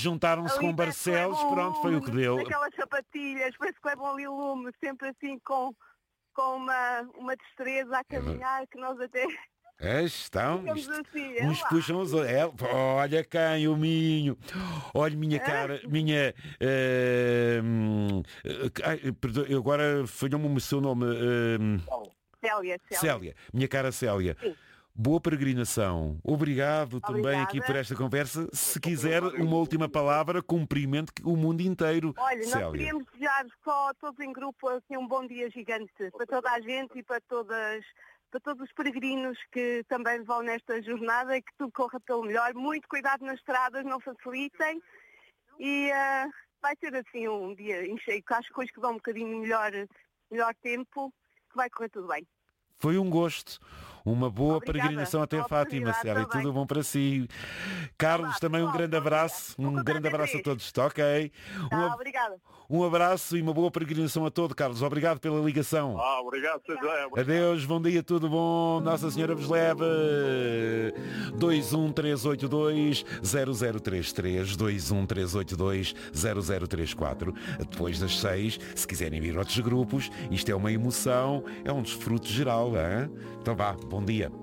Juntaram-se Ali com parece que Barcelos, levam pronto, foi o que deu. aquelas sapatilhas, parece que levam ali lume, sempre assim com uma destreza a caminhar, que nós até Estão, ficamos assim, uns lá. puxam os outros. Olha quem, o Minho. Olha, minha cara, minha. Perdão, agora falhou-me o seu nome. Célia, minha cara Célia. Sim. Boa peregrinação. Obrigado também aqui por esta conversa. Se quiser uma última palavra, cumprimento o mundo inteiro. Olha, Célia. nós queríamos desejar só todos em grupo assim, um bom dia gigante para toda a gente e para todos os peregrinos que também vão nesta jornada e que tudo corra pelo melhor. Muito cuidado nas estradas, não facilitem e vai ser assim um dia em cheio, que acho que hoje que dá um bocadinho melhor tempo, que vai correr tudo bem. Foi um gosto. Uma boa Obrigada. peregrinação até Fátima, Célia. Tudo bom para si. Carlos, também um grande abraço. Um grande abraço a todos. Está ok. Obrigada. Um abraço e uma boa peregrinação a todo, Carlos. Obrigado pela ligação. Obrigado, José. Adeus, bom dia, tudo bom. Nossa Senhora vos leva. 21382-0033, 21382-0034. Depois das 6, se quiserem vir outros grupos, isto é uma emoção, é um desfrute geral. Hein? Então vá, bom dia.